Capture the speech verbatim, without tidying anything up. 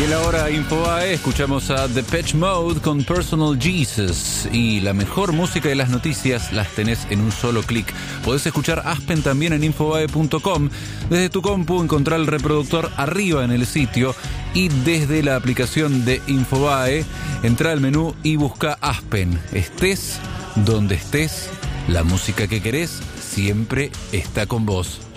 En la hora Infobae escuchamos a Depeche Mode con Personal Jesus. Y la mejor música y las noticias las tenés en un solo clic. Podés escuchar Aspen también en infobae punto com. Desde tu compu encontrá el reproductor arriba en el sitio. Y desde la aplicación de Infobae, entrá al menú y busca Aspen. Estés donde estés, la música que querés siempre está con vos.